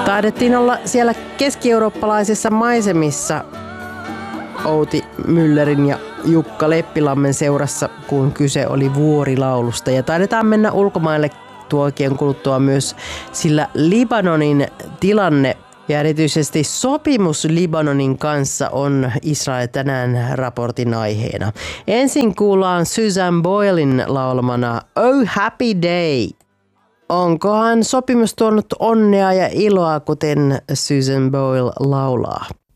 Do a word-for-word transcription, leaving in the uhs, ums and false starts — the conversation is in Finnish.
Taidettiin olla siellä keski-eurooppalaisissa maisemissa Outi Müllerin ja Jukka Leppilammen seurassa, kun kyse oli vuorilaulusta. Ja taidetaan mennä ulkomaille tuokien kuluttua myös, sillä Libanonin tilanne ja erityisesti sopimus Libanonin kanssa on Israel tänään raportin aiheena. Ensin kuullaan Susan Boylen laulamana Oh Happy Day. Onkohan sopimus tuonut onnea ja iloa, kuten Susan Boyle laulaa?